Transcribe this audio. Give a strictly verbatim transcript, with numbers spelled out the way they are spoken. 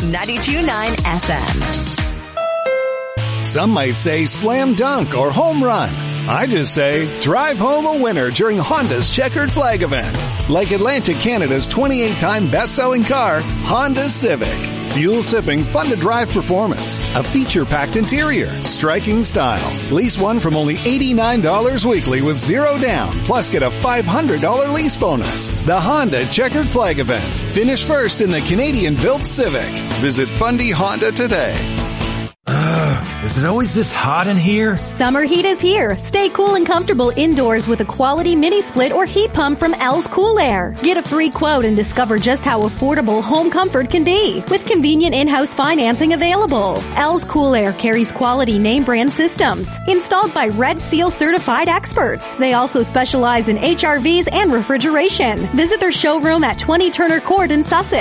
ninety-two point nine F M. Some might say slam dunk or home run. I just say drive home a winner during Honda's Checkered Flag event. Like Atlantic Canada's twenty-eight time best-selling car, Honda Civic. Fuel-sipping, fun-to-drive performance. A feature-packed interior. Striking style. Lease one from only eighty-nine dollars weekly with zero down. Plus get a five hundred dollars lease bonus. The Honda Checkered Flag event. Finish first in the Canadian-built Civic. Visit Fundy Honda today. Ugh, is it always this hot in here? Summer heat is here. Stay cool and comfortable indoors with a quality mini split or heat pump from L's Cool Air. Get a free quote and discover just how affordable home comfort can be with convenient in-house financing available. L's Cool Air carries quality name brand systems installed by Red Seal certified experts. They also specialize in H R Vs and refrigeration. Visit their showroom at twenty Turner Court in Sussex.